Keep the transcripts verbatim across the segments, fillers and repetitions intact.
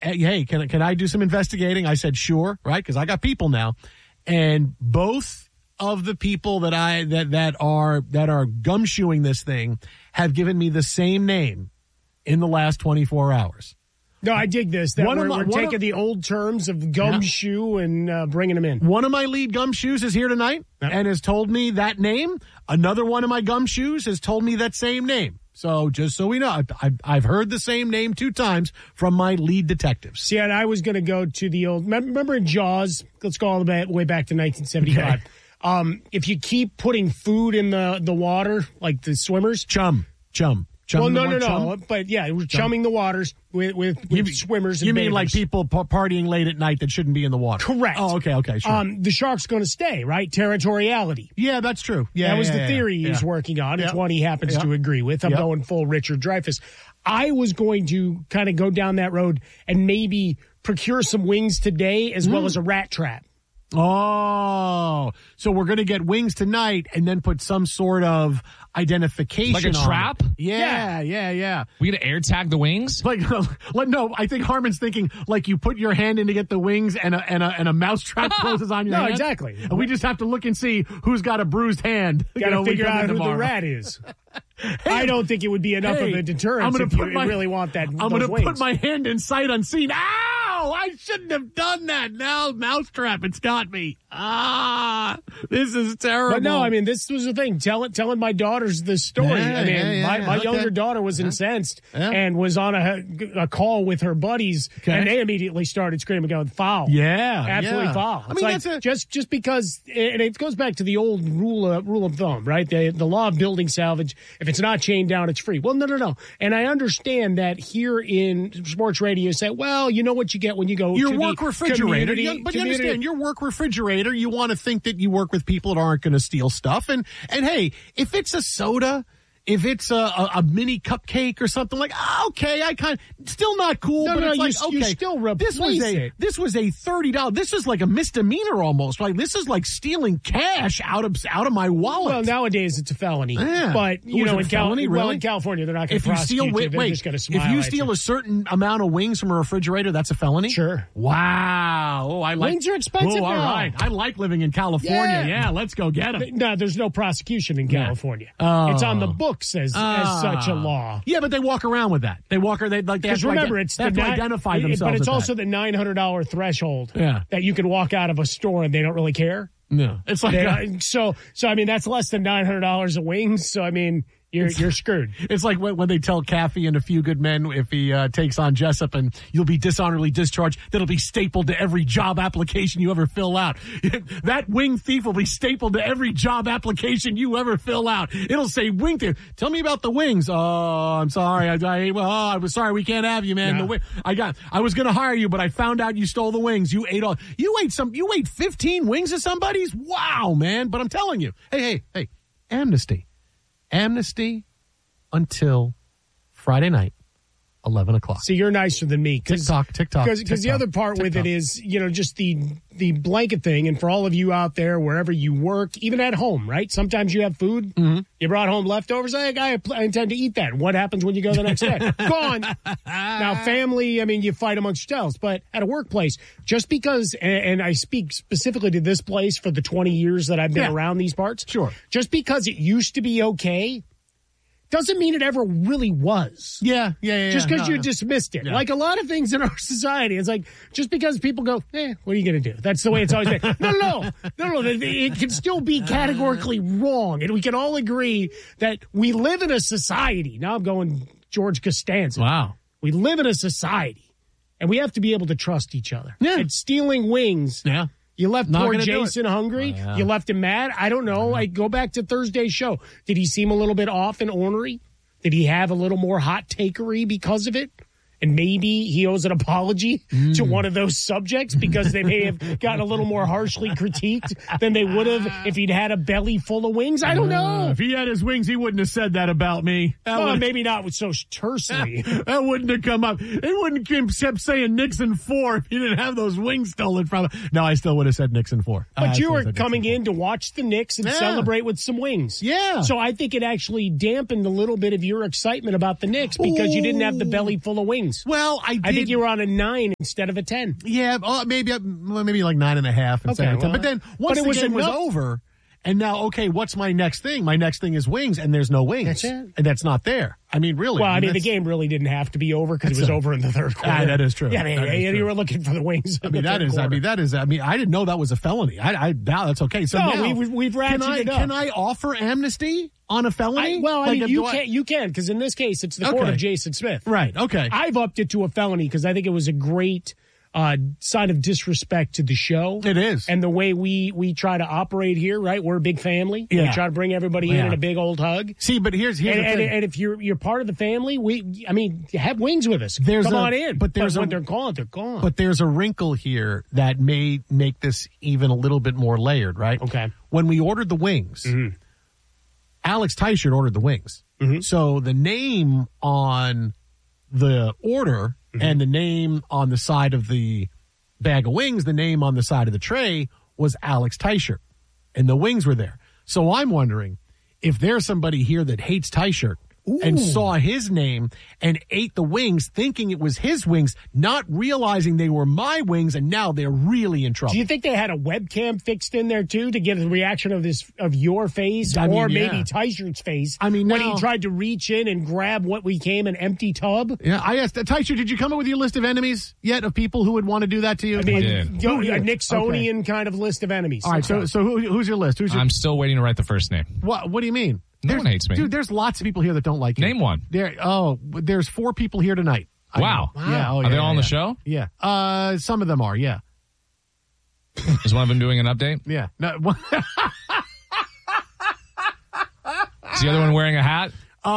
hey, can, can I do some investigating? I said, sure, right? Because I got people now. And both of the people that I that, that are that are gumshoeing this thing have given me the same name in the last twenty-four hours. No, I dig this. That one we're, my, we're taking of, the old terms of gumshoe yeah. and uh, bringing them in. One of my lead gumshoes is here tonight yep. and has told me that name. Another one of my gumshoes has told me that same name. So just so we know, I've, I've heard the same name two times from my lead detectives. See, and I was going to go to the old, remember in Jaws? Let's go all the way back to nineteen seventy-five. Okay. Um, if you keep putting food in the, the water, like the swimmers. Chum, chum. Chum well, no, no, no. Chum? But yeah, we're chum. chumming the waters with, with, with you, swimmers and You mean bathers. like people p- partying late at night that shouldn't be in the water? Correct. Oh, okay, okay, sure. Um, the shark's going to stay, right? Territoriality. Yeah, that's true. Yeah, That was yeah, the yeah, theory yeah. he's working on. It's yep. one he happens yep. to agree with. I'm yep. going full Richard Dreyfuss. I was going to kind of go down that road and maybe procure some wings today as mm. well as a rat trap. Oh, so we're going to get wings tonight and then put some sort of identification like a on trap? It. Yeah, yeah, yeah, yeah. We going to air tag the wings? Like, like, no, I think Harmon's thinking like you put your hand in to get the wings and a, and a, and a mouse trap closes on your no, hand. No, exactly. And we just have to look and see who's got a bruised hand. Got to figure out who the rat is. Hey, I don't think it would be enough hey, of a deterrence if you my, really want that. I'm going to put my hand in sight unseen. Ow! I shouldn't have done that. Now, mousetrap, it's got me. Ah, this is terrible. But no, I mean, this was the thing. Tell, telling my daughters this story. Yeah, I mean, yeah, yeah, my, yeah, my okay. younger daughter was yeah. incensed yeah. and was on a, a call with her buddies, okay. and they immediately started screaming, going, foul. Yeah. Absolutely yeah. foul. I it's mean, like, that's a- just, just because, and it goes back to the old rule of, rule of thumb, right? The, the law of building salvage. If it's not chained down, it's free. Well, no, no, no. And I understand that here in sports radio, you say, well, you know what you get when you go your to work the refrigerator. community, You, but community. you understand, your work refrigerator, you want to think that you work with people that aren't going to steal stuff. And, and hey, if it's a soda, if it's a, a, a mini cupcake or something like, okay, I kind of still not cool, no, but no, it's you, like, okay, you still replace this was a it. this was a thirty dollars. This is like a misdemeanor almost. Like this is like stealing cash out of out of my wallet. Well, nowadays it's a felony, yeah. but you Ooh, know, in, felony, Cal- really? well, in California, they're not going if to prosecute you steal, you. They're wait, just going to smile if you at steal you. a certain amount of wings from a refrigerator, that's a felony. Sure. Wow. Oh, I like wings are expensive. Oh, all now. right. I like living in California. Yeah, yeah let's go get them. No, there's no prosecution in California. Yeah. Oh. It's on the books as oh. as such a law. Yeah, but they walk around with that. They walk, they like they have to, remember, ident- it's they have the to ni- identify it, themselves. But it's with also that. the nine hundred dollars threshold. Yeah. That you can walk out of a store and they don't really care. No, it's like they, a, so. So I mean, that's less than nine hundred dollars a wings. So I mean. You're, you're screwed. It's like when, when they tell Caffey and A Few Good Men if he uh, takes on Jessup and you'll be dishonorably discharged, that'll be stapled to every job application you ever fill out. That wing thief will be stapled to every job application you ever fill out. It'll say wing thief. Tell me about the wings. Oh, I'm sorry. I, I well, oh, I was sorry. We can't have you, man. Yeah. The wi- I got. I was going to hire you, but I found out you stole the wings. You ate all. You ate some. You ate fifteen wings of somebody's. Wow, man. But I'm telling you, hey, hey, hey, amnesty. Amnesty until Friday night, eleven o'clock. See, you're nicer than me. Cause, TikTok, TikTok, Because the other part TikTok. with it is, you know, just the the blanket thing. And for all of you out there, wherever you work, even at home, right? Sometimes you have food. Mm-hmm. You brought home leftovers. Like, I, I intend to eat that. What happens when you go the next day? Gone. Now, family, I mean, you fight amongst yourselves. But at a workplace, just because, and, and I speak specifically to this place for the twenty years that I've been yeah. around these parts. Sure. Just because it used to be okay doesn't mean it ever really was. Yeah, yeah, yeah. Just because no, you no. dismissed it. Yeah. Like a lot of things in our society. It's like, just because people go, eh, what are you going to do? That's the way it's always been. No, no, no, no, no. It can still be categorically wrong. And we can all agree that we live in a society. Now I'm going George Costanza. Wow. We live in a society. And we have to be able to trust each other. Yeah. And stealing wings. Yeah. You left Not poor gonna do Jason it. hungry. Oh, yeah. You left him mad. I don't know. I go back to Thursday's show. Did he seem a little bit off and ornery? Did he have a little more hot takery because of it? And maybe he owes an apology mm. to one of those subjects because they may have gotten a little more harshly critiqued than they would have if he'd had a belly full of wings. I don't know. Uh, if he had his wings, he wouldn't have said that about me. That well, maybe not with so tersely. That wouldn't have come up. It wouldn't have kept saying Nixon four if he didn't have those wings stolen from him. No, I still would have said Nixon four. But I you were coming in to watch the Knicks and yeah. celebrate with some wings. Yeah. So I think it actually dampened a little bit of your excitement about the Knicks because Ooh. you didn't have the belly full of wings. wings. Well, I did. I think you were on a nine instead of a ten. Yeah, oh, maybe well, maybe like nine and a half instead Okay, of ten. well, But then once but it the was game was enough- over, and now, okay, what's my next thing? My next thing is wings, and there's no wings. That's it. And that's not there. I mean, really. Well, I mean, the that's- game really didn't have to be over because it was a- over in the third quarter. Ah, that is true. Yeah, I mean, That is you true. were looking for the wings. I mean, that is, I mean, that is, I mean, I didn't know that was a felony. I, I, now that's okay. So No, now, we- we've- we've can I, ratcheted it up. can I offer amnesty on a felony? I, well, I Like, mean, if- you do I- can, you can, because in this case, it's the court Okay. of Jason Smith. Right, okay. I've upped it to a felony because I think it was a great uh, sign of disrespect to the show. It is. And the way we, we try to operate here, right? We're a big family. Yeah. We try to bring everybody in Yeah. in a big old hug. See, but here's, here's And, the and, thing. and if you're you're part of the family, we I mean, have wings with us. There's Come a- on in. but there's when a- they're gone, they're gone. But there's a wrinkle here that may make this even a little bit more layered, right? Okay. When we ordered the wings, Mm-hmm. Alex Teichert ordered the wings. Mm-hmm. So the name on the order Mm-hmm. and the name on the side of the bag of wings, the name on the side of the tray was Alex Teichert. And the wings were there. So I'm wondering if there's somebody here that hates Teichert and saw his name and ate the wings thinking it was his wings, not realizing they were my wings, and now they're really in trouble. Do you think they had a webcam fixed in there too to get a reaction of this of your face I mean, or yeah. maybe Teichert's face? I mean, when now- he tried to reach in and grab what became an empty tub. Yeah, I asked, Teichert, did you come up with your list of enemies yet of people who would want to do that to you? I mean, did. yo- Who a did? Nixonian kind of list of enemies. All right, so so who, who's your list? Who's your, I'm still waiting to write the first name. what? What do you mean? No There's- one hates me. dude. There's lots of people here that don't like you. Name one. There. Oh, there's four people here tonight. I Wow. know. Yeah. Oh, Are yeah, they all yeah, on the yeah. show? Yeah. Uh, some of them are. Yeah. Is one of them doing an update? Yeah. No. one- Is the other one wearing a hat?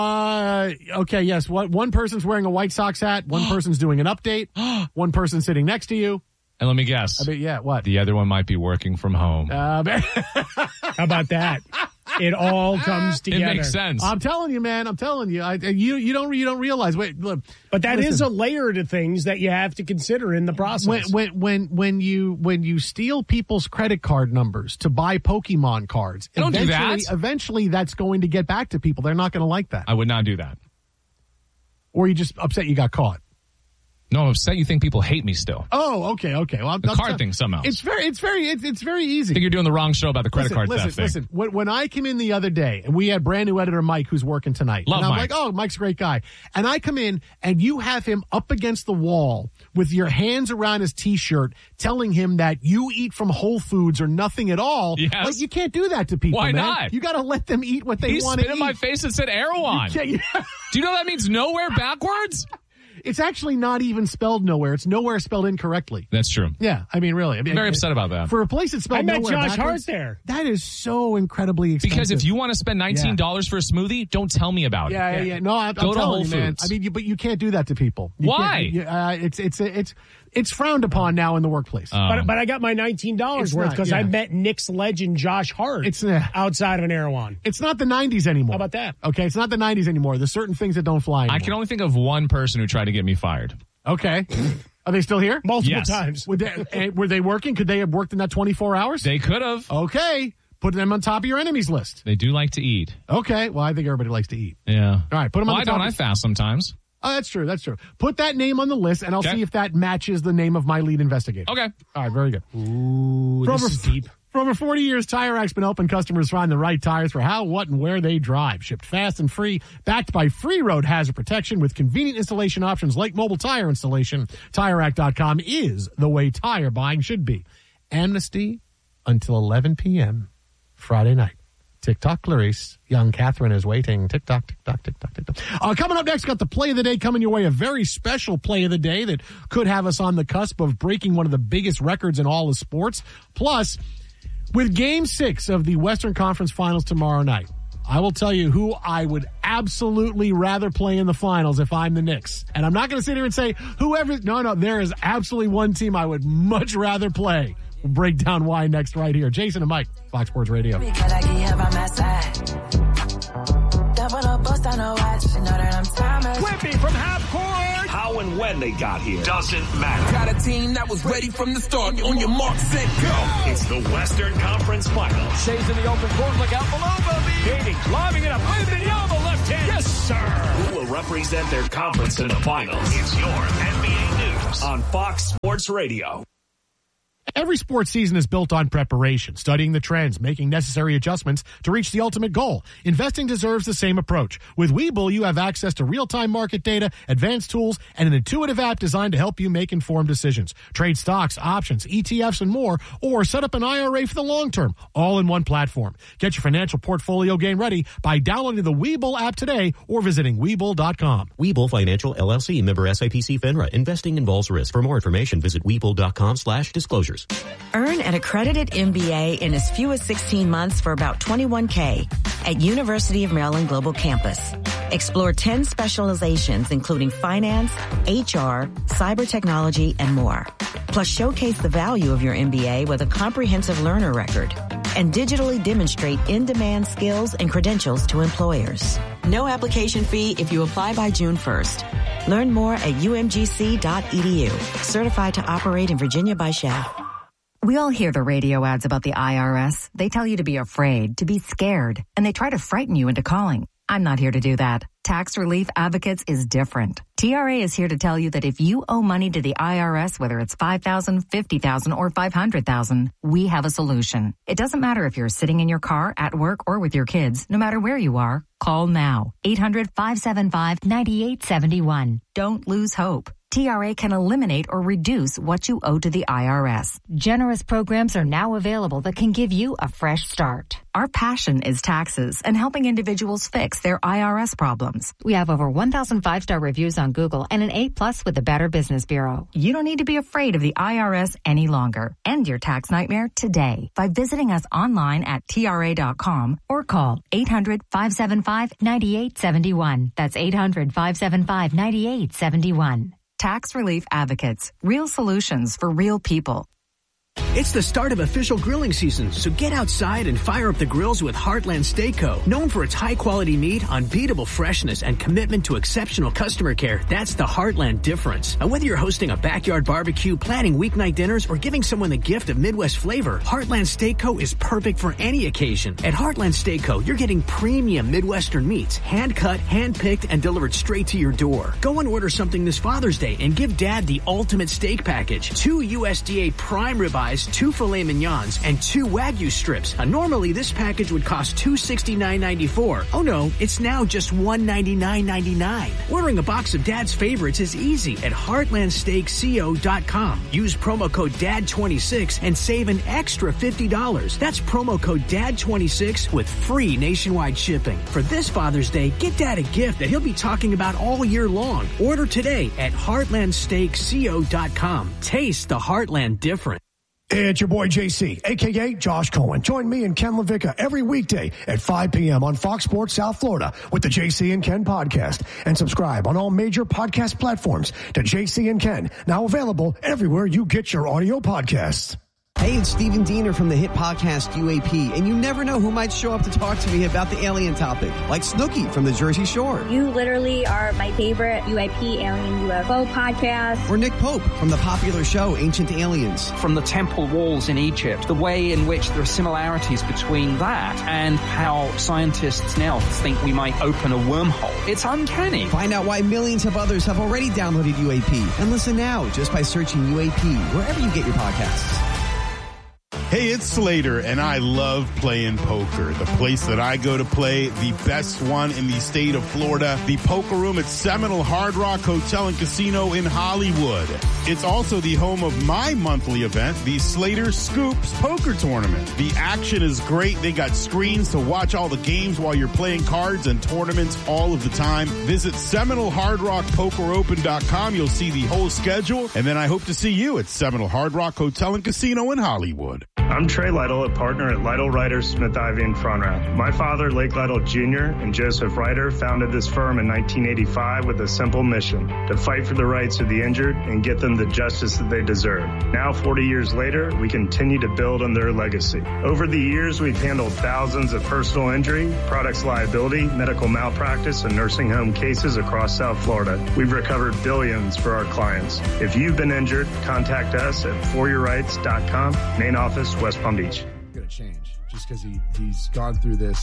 Uh, okay, yes. One, one person's wearing a White Sox hat. One person's doing an update. One person's sitting next to you. And let me guess. I mean, yeah, what? The other one might be working from home. Uh, How about that? It all comes it together. makes sense. I'm telling you, man. I'm telling you. I, you you don't you don't realize. Wait, look. But that is listen. a layer to things that you have to consider in the process. When, when when when you when you steal people's credit card numbers to buy Pokemon cards, Don't do eventually, that. eventually that's going to get back to people. They're not going to like that. I would not do that. Or you just upset you got caught. No, I'm upset you think people hate me still. Oh, okay, okay. Well, I'm, The I'm card tell- thing somehow. It's very, it's very, it's, it's very easy. I think you're doing the wrong show about the credit listen, card listen, theft thing. listen. When, when I came in the other day, and we had brand new editor Mike who's working tonight, Love and I'm Mike. like, oh, Mike's a great guy. And I come in, and you have him up against the wall with your hands around his T-shirt, telling him that you eat from Whole Foods or nothing at all. Yes. Like, you can't do that to people. Why man. not? You got to let them eat what they He want spit to in eat. my face and said Erewhon. Yeah, yeah. Do you know that means nowhere backwards? It's actually not even spelled nowhere. It's nowhere spelled incorrectly. That's true. Yeah, I mean, really. I mean, I'm very upset about that. For a place that's spelled I met nowhere Josh Hart backwards, there. That is so incredibly expensive. Because if you want to spend nineteen dollars for a smoothie, don't tell me about Yeah, it. yeah, yeah. No, I'm, Go I'm to telling Whole you, man. Foods. I mean, you, but you can't do that to people. You Why? can't- you- uh, it's it's it's it's frowned upon now in the workplace. Um, But, but I got my nineteen dollars It's worth not, because yeah. I met Knicks legend Josh Hart It's, uh, outside of an Erewhon. it's not the nineties anymore. How about that? Okay, it's not the nineties anymore. There's certain things that don't fly anymore. I can only think of one person who tried to get me fired. Okay. Are they still here? Multiple Yes. times. Were they, eh, were they working? Could they have worked in that twenty-four hours? They could have. Okay. Put them on top of your enemies list. They do like to eat. Okay. Well, I think everybody likes to eat. Yeah. All right. Put them Well, on I the top. don't. I of- fast sometimes. Oh, that's true. That's true. Put that name on the list, and I'll Okay. see if that matches the name of my lead investigator. Okay. All right. Very good. Ooh, For this over, is deep. for over forty years, Tire Rack's been helping customers find the right tires for how, what, and where they drive. Shipped fast and free, backed by free road hazard protection with convenient installation options like mobile tire installation. Tire Rack dot com is the way tire buying should be. Amnesty until eleven p.m. Friday night. TikTok, Clarice. Young Catherine is waiting. TikTok, TikTok, TikTok, TikTok. Uh, coming up next, got the play of the day coming your way. A very special play of the day that could have us on the cusp of breaking one of the biggest records in all of sports. Plus, with game six of the Western Conference Finals tomorrow night, I will tell you who I would absolutely rather play in the finals if I'm the Knicks. And I'm not going to sit here and say whoever. No, no, there is absolutely one team I would much rather play. We'll break down why next right here. Jason and Mike, Fox Sports Radio. Whippy from half court. How and when they got here doesn't matter. Got a team that was ready from the start. On your mark, set, go. It's the Western Conference Finals. Shays in the open court. Look out below, Bobby. Katie lobbing it up. Wembanyama left ten. Yes, sir. Who will represent their conference in the finals? It's your N B A News on Fox Sports Radio. Every sports season is built on preparation, studying the trends, making necessary adjustments to reach the ultimate goal. Investing deserves the same approach. With Webull, you have access to real-time market data, advanced tools, and an intuitive app designed to help you make informed decisions. Trade stocks, options, E T Fs, and more, or set up an I R A for the long term, all in one platform. Get your financial portfolio game ready by downloading the Webull app today or visiting Webull dot com. Webull Financial, L L C, member S I P C FINRA. Investing involves risk. For more information, visit Webull dot com slash disclosures. Earn an accredited M B A in as few as sixteen months for about twenty-one K at University of Maryland Global Campus. Explore ten specializations, including finance, H R, cyber technology, and more. Plus, showcase the value of your M B A with a comprehensive learner record and digitally demonstrate in-demand skills and credentials to employers. No application fee if you apply by June first. Learn more at U M G C dot E D U. Certified to operate in Virginia by S H A. We all hear the radio ads about the I R S. They tell you to be afraid, to be scared, and they try to frighten you into calling. I'm not here to do that. Tax Relief Advocates is different. T R A is here to tell you that if you owe money to the I R S, whether it's five thousand dollars, fifty thousand dollars, or five hundred thousand dollars, we have a solution. It doesn't matter if you're sitting in your car, at work, or with your kids. No matter where you are, call now. eight hundred, five seven five, nine eight seven one. Don't lose hope. T R A can eliminate or reduce what you owe to the I R S. Generous programs are now available that can give you a fresh start. Our passion is taxes and helping individuals fix their I R S problems. We have over one thousand five-star reviews on Google and an A plus with the Better Business Bureau. You don't need to be afraid of the I R S any longer. End your tax nightmare today by visiting us online at T R A dot com or call eight hundred, five seven five, nine eight seven one. That's eight hundred, five seven five, nine eight seven one. Tax Relief Advocates. Real solutions for real people. It's the start of official grilling season, so get outside and fire up the grills with Heartland Steak Co. Known for its high-quality meat, unbeatable freshness, and commitment to exceptional customer care, that's the Heartland difference. And whether you're hosting a backyard barbecue, planning weeknight dinners, or giving someone the gift of Midwest flavor, Heartland Steak Co. is perfect for any occasion. At Heartland Steak Co., you're getting premium Midwestern meats, hand-cut, hand-picked, and delivered straight to your door. Go and order something this Father's Day and give Dad the ultimate steak package. Two U S D A prime ribeyes, two filet mignons, and two Wagyu strips. Uh, normally, this package would cost two hundred sixty-nine ninety-four. Oh no, it's now just one hundred ninety-nine ninety-nine. Ordering a box of Dad's favorites is easy at heartland steak co dot com. Use promo code D A D twenty-six and save an extra fifty dollars. That's promo code D A D twenty-six with free nationwide shipping. For this Father's Day, get Dad a gift that he'll be talking about all year long. Order today at heartland steak co dot com. Taste the Heartland difference. It's your boy J C, a k a. Josh Cohen. Join me and Ken LaVicka every weekday at five p.m. on Fox Sports South Florida with the J C and Ken podcast. And subscribe on all major podcast platforms to J C and Ken, now available everywhere you get your audio podcasts. Hey, it's Stephen Diener from the hit podcast U A P, and you never know who might show up to talk to me about the alien topic, like Snooki from the Jersey Shore. You literally are my favorite U A P Alien U F O podcast. Or Nick Pope from the popular show Ancient Aliens. From the temple walls in Egypt, the way in which there are similarities between that and how scientists now think we might open a wormhole. It's uncanny. Find out why millions of oothers have already downloaded U A P, and listen now just by searching U A P wherever you get your podcasts. Hey, it's Slater, and I love playing poker. The place that I go to play, the best one in the state of Florida, the Poker Room at Seminole Hard Rock Hotel and Casino in Hollywood. It's also the home of my monthly event, the Slater Scoops Poker Tournament. The action is great. They got screens to watch all the games while you're playing cards and tournaments all of the time. Visit Seminole Hard Rock Poker Open dot com. You'll see the whole schedule, and then I hope to see you at Seminole Hard Rock Hotel and Casino in Hollywood. I'm Trey Lytle, a partner at Lytle Ryder Smith Ivy and Frontrath. My father, Lake Lytle Junior, and Joseph Ryder founded this firm in nineteen eighty-five with a simple mission: to fight for the rights of the injured and get them the justice that they deserve. Now, forty years later, we continue to build on their legacy. Over the years, we've handled thousands of personal injury, products liability, medical malpractice, and nursing home cases across South Florida. We've recovered billions for our clients. If you've been injured, contact us at for your rights dot com, main office, West Palm Beach. Going to change just because he, he's gone through this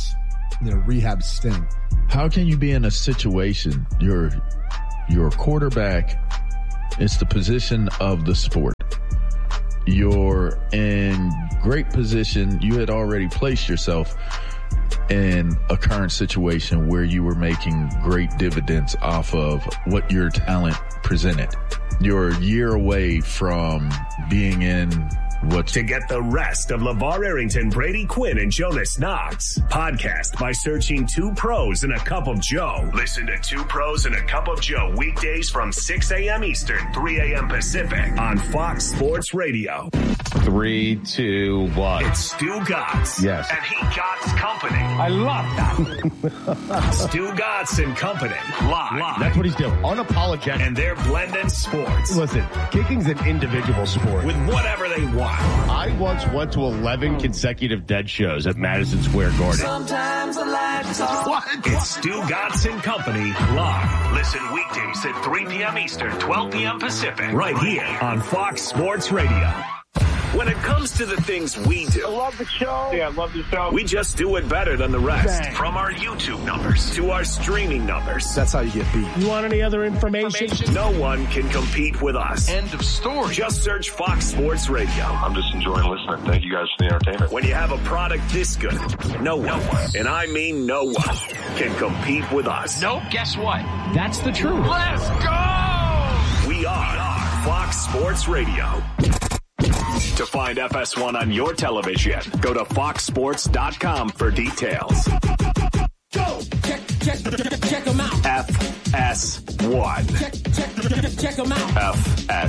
you know, rehab stint. How can you be in a situation, you're, you're a quarterback, it's the position of the sport. You're in great position. You had already placed yourself in a current situation where you were making great dividends off of what your talent presented. You're a year away from being in what to get the rest of LeVar Arrington, Brady Quinn, and Jonas Knox. Podcast by searching Two Pros and a Cup of Joe. Listen to Two Pros and a Cup of Joe weekdays from six a.m. Eastern, three a.m. Pacific on Fox Sports Radio. Three, two, one. It's Stu Gotts. Yes. And he Gotts Company. I love that. Stu Gotts and Company. Live. Live. That's what he's doing. Unapologetic. And they're blending sports. Listen, kicking's an individual sport. With whatever they want. I once went to eleven consecutive dead shows at Madison Square Garden. Sometimes I like to talk. What? It's Stu Gotts and Company live. Listen weekdays at three p.m. Eastern, twelve p.m. Pacific. Right here on Fox Sports Radio. When it comes to the things we do, I love the show. Yeah, I love the show. We just do it better than the rest. Bang. From our YouTube numbers to our streaming numbers. That's how you get beat. You want any other information? information? No one can compete with us. End of story. Just search Fox Sports Radio. I'm just enjoying listening. Thank you guys for the entertainment. When you have a product this good, no one, and I mean no one, can compete with us. Nope, guess what? That's the truth. Let's go! We are Fox Sports Radio. To find F S one on your television, go to fox sports dot com for details. Go! Check, check, check them out. F S one. Check, check, check them out. F S